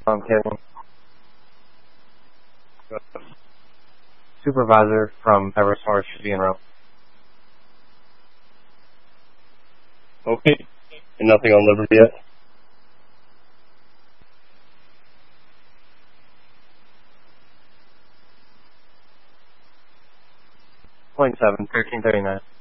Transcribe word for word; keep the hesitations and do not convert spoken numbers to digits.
I'm kidding. Supervisor from Eversmart should be in row. Okay. And nothing on Liberty yet? Point seven, thirteen thirty-nine.